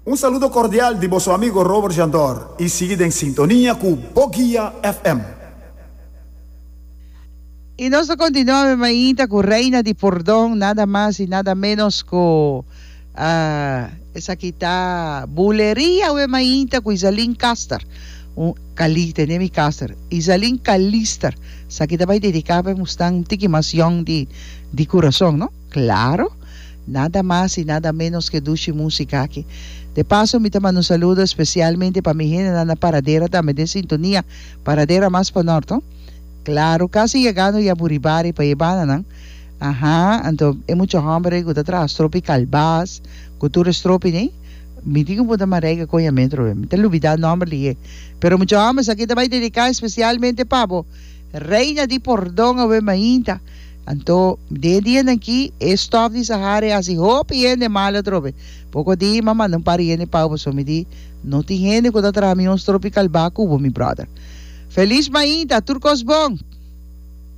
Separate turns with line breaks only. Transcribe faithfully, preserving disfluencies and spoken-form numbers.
Un saludo cordial de vuestro amigo Robert Jandor y sigue en sintonía con Boguía F M.
Y nos continuamos, maíta, con Reina de Pordón, nada más y nada menos con uh, esa quita bulería, we maíta, con Isalín Castor. Un Cali, tenemos Castor. Isalín Calister. Sa kita vai dedicada mustang tikimasyong di, di corazón, ¿no? Claro. Nada más y nada menos que Dushi Música aquí. De paso, me toman un saludo especialmente para mi gente en la paradera también de sintonía, paradera más para norte. Claro, casi llegando ya a Buribari para llevar, ¿no? Ajá, entonces hay muchos hombres que están atrás, tropical bass, cultura estropi, ¿no? Me digo que marega con el metro, me te lo olvidé el nombre, lié. Pero muchos hombres aquí te voy a dedicar especialmente para Reina de Pordón, a ver, mainta. Então, de dia aqui, stop de Sahara, assim, hop, e ene mal trope. Pouco dia, mamãe, não pare ene pau, só me di, não tem ene quando trabalhamos tropical bacu, meu brother. Feliz mainta, turcos bom.